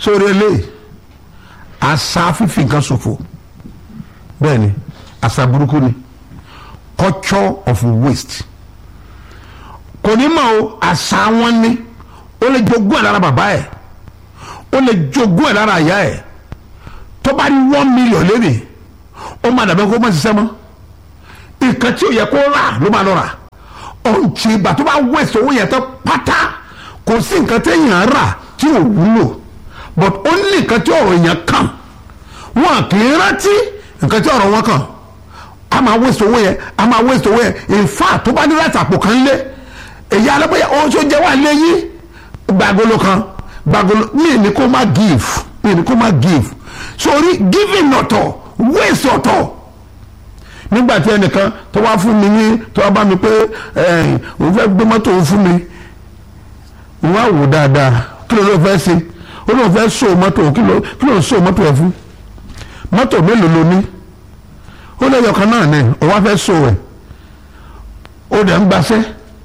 sórí eléyìí àṣà fífi nǹkan ṣòfò bẹ́ẹ̀ ni àṣà burúkú ni culture of waste kò ní mọ̀ o àṣà wọn ni ó lè jogún ẹ̀ lára bàbá ẹ̀ ó lè jogún ẹ̀ lára ìyá ẹ̀ tó bá ní 1 million lẹ́nìí ó máa dàbẹ́ kó má ṣiṣẹ́ mọ́ nǹkan tí ò yẹ kó rà ló máa lọ rà ọ̀njì ìgbà tó bá waste owó yẹn tó pátá kò sí nǹkan téèyàn rà tí ò wúlò but ó ní nǹkan tí ọ̀rọ̀ yẹn kàn wọn kì í rántí nǹkan tí ọ̀rọ̀ wọn kàn a máa waste owó yẹn a máa waste owó yẹn in fact tó bá ní láti àpò kan lé èyí alábẹ́yẹ ohun tó jẹ́ wà lẹ́yìn gbàgolo kan gbàgolo mi ní kó má give sórí giving ọ̀tọ̀ waste ọ̀tọ̀ nígbà tí ẹnìkan tó wá fún mi ní tó wá bá mi pé òun fẹ́ gbé mọ́tò òun fún mi òun á wò dáadáa kí ló fẹ́ ṣe ó lóun fẹ́ so mọ́tò kí ló ń so mọ́tò ẹ̀ fún mọ́tò mélòó ló ní ó lẹ́yọ̀ kan náà ní òun wá fẹ́ so ẹ̀ ó dẹ̀ ń gbaṣẹ́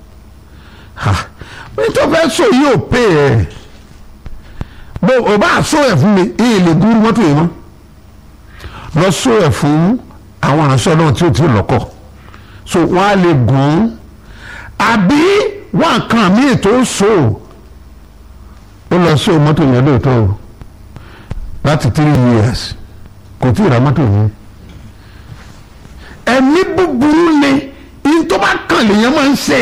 nítorí fẹ́ so yóò pè ẹ́ bó o bá so ẹ̀ fún mi èyí lè gún mọ́tò yìí mọ́ lọ so ẹ̀ fún àwọn aránṣẹ́ náà tí ò tí ì lọ́kọ̀ so wọ́n á lè gùn àbí wọ́n kan míì tó so ó lọ so mọ́tò yẹn lóòótọ́ o láti 3 years kò tí ì ra mọ́tò yẹn ẹ̀mí búburú ni ní tó bá kàn lèèyàn máa ń ṣe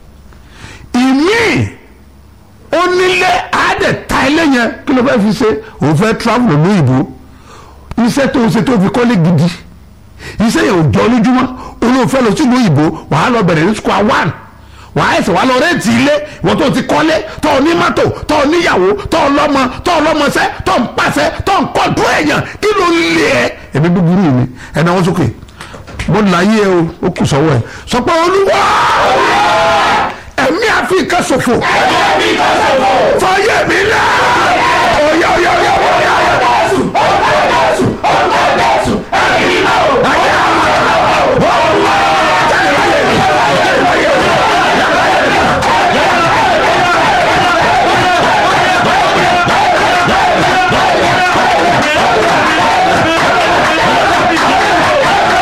ìmíì onílé àádẹ ta ilé yẹn kí ló fẹ́ fi ṣe òun fẹ́ travel lórí ìbò iṣẹ́ tó ń ṣe tó fi kọ́lé gidi iṣẹ́ yẹn ò jọ lójúmọ́ olóòfẹ́ lọ sílùú òyìnbó wàá lọ bẹ̀rẹ̀ ní square one wàá ẹsẹ̀ wàá lọ rẹ́ǹtì ilé ìwọ́n tó ti kọ́lé tó ní mọ́tò tó níyàwó tó lọ́mọṣẹ́ tó ń pàṣẹ tó ń kọ́ńtò èèyàn kí ló ń lé ẹ ẹ̀mí búburú mi ẹ̀nà wọn sókè mo láyé ẹ o kù sọ́wọ́ ẹ sọ pé Olúwa ẹ̀mí àfi ìkẹ́sòfò fọyẹ́ mi lá ọ̀yà.